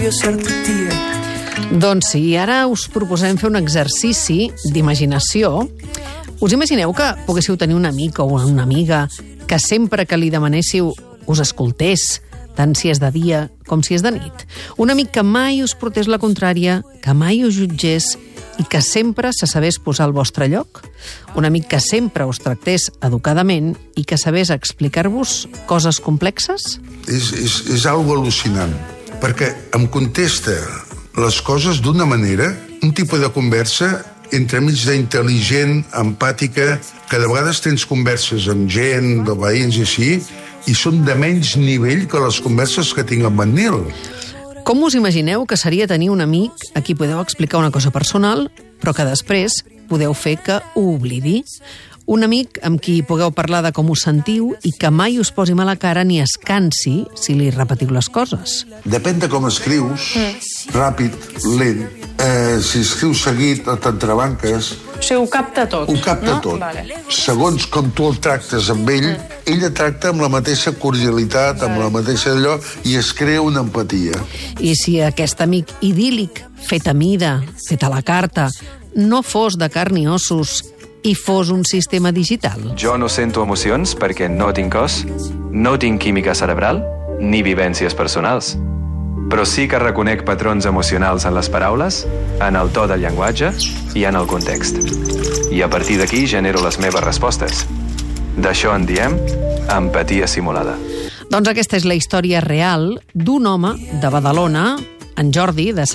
yo ser tu tía. Doncs sí, ara us proposem fer un exercici d'imaginació. Us imagineu que poguéssiu tenir un amic o una amiga que sempre que li demanéssiu us escoltés, tant si és de dia com si és de nit? Un amic que mai us portés la contrària, que mai us jutgés i que sempre se sabés posar al vostre lloc? Un amic que sempre us tractés educadament i que sabés explicar-vos coses complexes? És algo al·lucinant, perquè em contesta les coses d'una manera, un tipus de conversa entremig d'intel·ligent, empàtica, que de vegades tens converses amb gent, de veïns i així, i són de menys nivell que les converses que tinc amb en Nil. Com us imagineu que seria tenir un amic a qui podeu explicar una cosa personal, però que després podeu fer que ho oblidi? Un amic amb qui pugueu parlar de com us sentiu i que mai us posi mala cara ni es cansi si li repetiu les coses. Depèn de com escrius, ràpid, lent. Si escrius seguit o t'entrebanques... O sigui, ho capta tot. Ho capta tot. Vale. Segons com tu el tractes amb ell, ell et tracta amb la mateixa cordialitat, amb la mateixa allò, i es crea una empatia. I si aquest amic idíl·lic, fet a mida, fet a la carta, no fos de carn i ossos i fos un sistema digital? Jo no sento emocions perquè no tinc cos, no tinc química cerebral ni vivències personals. Però sí que reconec patrons emocionals en les paraules, en el to del llenguatge i en el context. I a partir d'aquí genero les meves respostes. D'això en diem empatia simulada. Doncs aquesta és la història real d'un home de Badalona, en Jordi, de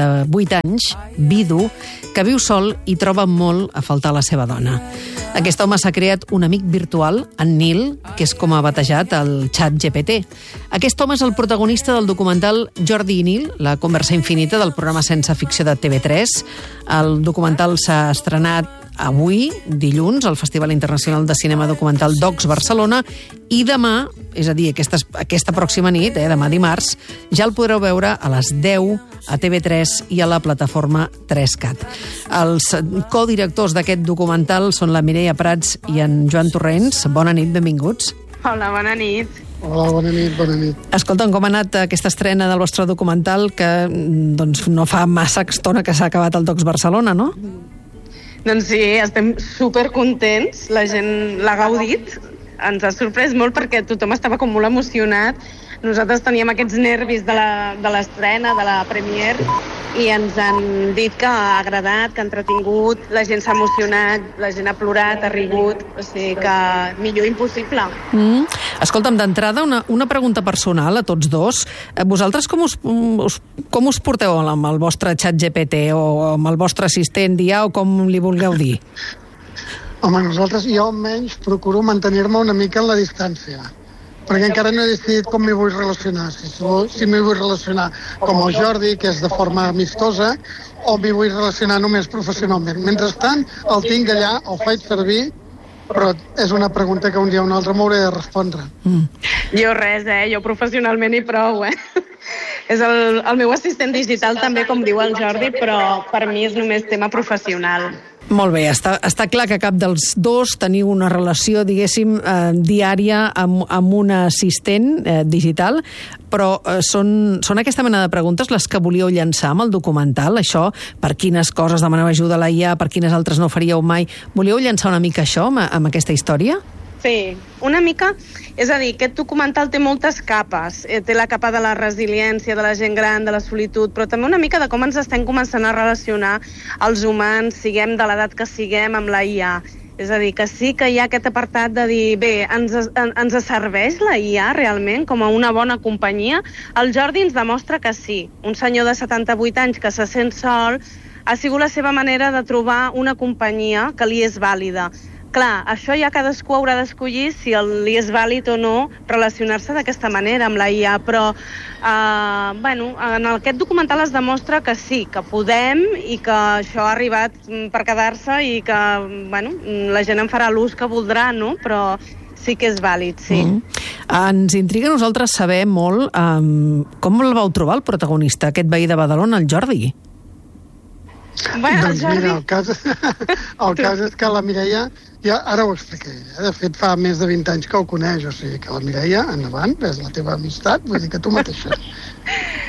78 anys, vidu, que viu sol i troba molt a faltar la seva dona. Aquest home s'ha creat un amic virtual, en Nil, que és com ha batejat el xat GPT. Aquest home és el protagonista del documental Jordi i Nil, la conversa infinita del programa Sense Ficció de TV3. El documental s'ha estrenat avui, dilluns, al Festival Internacional de Cinema Documental Docs Barcelona, i demà, és a dir, aquesta pròxima nit, demà dimarts, ja el podreu veure a les 10 a TV3 i a la plataforma 3Cat. Els codirectors d'aquest documental són la Mireia Prats i en Joan Torrents. Bona nit, benvinguts. Hola, bona nit. Hola, bona nit, bona nit. Escolta'm, com ha anat aquesta estrena del vostre documental, que doncs, no fa massa estona que s'ha acabat el Docs Barcelona, no? Doncs sí, estem supercontents, la gent l'ha gaudit, ens ha sorprès molt perquè tothom estava com molt emocionat. Nosaltres teníem aquests nervis de l'estrena, de la premiere, i ens han dit que ha agradat, que ha entretingut, la gent s'ha emocionat, la gent ha plorat, ha rigut, o sigui que millor impossible. Escolta'm, d'entrada, una pregunta personal a tots dos. Vosaltres com us porteu amb el vostre xat GPT o amb el vostre assistent d'IA o com li vulgueu dir? Home, jo almenys procuro mantenir-me una mica en la distància, perquè encara no he decidit com m'hi vull relacionar, si m'hi vull relacionar com el Jordi, que és de forma amistosa, o m'hi vull relacionar només professionalment. Mentrestant, el tinc allà, el faig servir, però és una pregunta que un dia o un altre m'hauré de respondre. Jo res, jo professionalment i prou, És el meu assistent digital també, com diu el Jordi, però per mi és només tema professional. Molt bé, està clar que cap dels dos teniu una relació, diguéssim, diària amb un assistent digital, però són aquesta mena de preguntes les que volíeu llançar amb el documental, això, per quines coses demaneu ajuda a la IA, per quines altres no faríeu mai. Volíeu llançar una mica això amb aquesta història? Sí, una mica. És a dir, aquest documental té moltes capes. Té la capa de la resiliència, de la gent gran, de la solitud, però també una mica de com ens estem començant a relacionar els humans, siguem de l'edat que siguem, amb la IA. És a dir, que sí que hi ha aquest apartat de dir, bé, ens serveix la IA realment com a una bona companyia? El Jordi ens demostra que sí. Un senyor de 78 anys que se sent sol ha sigut la seva manera de trobar una companyia que li és vàlida. Clar, això ja cadascú haurà d'escollir si li és vàlid o no relacionar-se d'aquesta manera amb la IA, però en aquest documental es demostra que sí, que podem i que això ha arribat per quedar-se i que la gent en farà l'ús que voldrà, no? Però sí que és vàlid, sí. Ens intriga a nosaltres saber molt com el vau trobar el protagonista, aquest veí de Badalona, el Jordi. Doncs mira, el cas és que la Mireia, ja ara ho expliqué, de fet fa més de 20 anys que ho coneix, o sigui que la Mireia, endavant, és la teva amistat, vull dir que tu mateixa.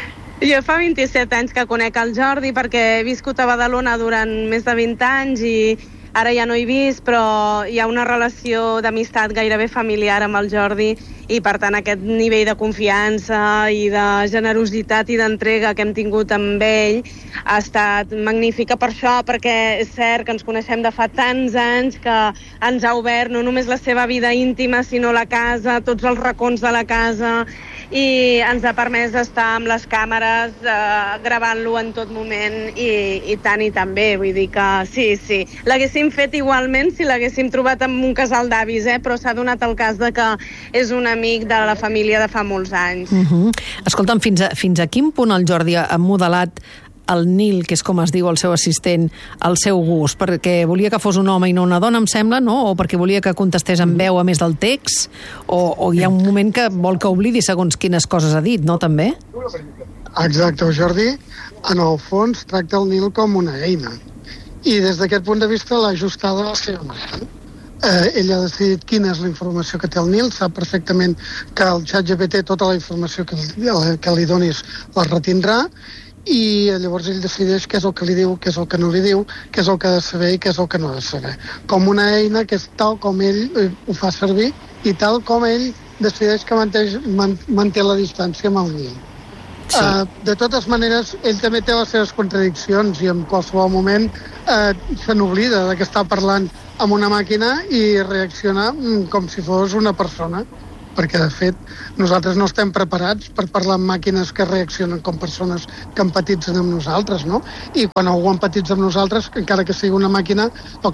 Jo fa 27 anys que conec el Jordi perquè he viscut a Badalona durant més de 20 anys i ara ja no he vist, però hi ha una relació d'amistat gairebé familiar amb el Jordi i, per tant, aquest nivell de confiança i de generositat i d'entrega que hem tingut amb ell ha estat magnífica per això, perquè és cert que ens coneixem de fa tants anys, que ens ha obert no només la seva vida íntima, sinó la casa, tots els racons de la casa, i ens ha permès estar amb les càmeres gravant-lo en tot moment i tant i tan bé, vull dir que sí. L'haguéssim fet igualment si l'haguéssim trobat en un casal d'avis, però s'ha donat el cas de que és un amic de la família de fa molts anys. Escolta'm, fins a quin punt el Jordi ha modelat el Nil, que és com es diu el seu assistent, al seu gust? Perquè volia que fos un home i no una dona, em sembla, no? O perquè volia que contestés en veu a més del text? O hi ha un moment que vol que oblidi segons quines coses ha dit, no, també? Exacte, el Jordi, en el fons, tracta el Nil com una eina. I des d'aquest punt de vista l'ha ajustada a la seva manera. Ell ha decidit quina és la informació que té el Nil, sap perfectament que el ChatGPT tota la informació que li donis la retindrà, i llavors ell decideix què és el que li diu, què és el que no li diu, què és el que ha de saber i què és el que no ha de saber. Com una eina que és tal com ell ho fa servir i tal com ell decideix que manté la distància amb el Nil. Sí. De totes maneres, ell també té les seves contradiccions i en qualsevol moment se n'oblida que està parlant amb una màquina i reacciona com si fos una persona, perquè de fet nosaltres no estem preparats per parlar amb màquines que reaccionen com persones que empatitzen amb nosaltres, no? I quan algú empatitza amb nosaltres, encara que sigui una màquina, el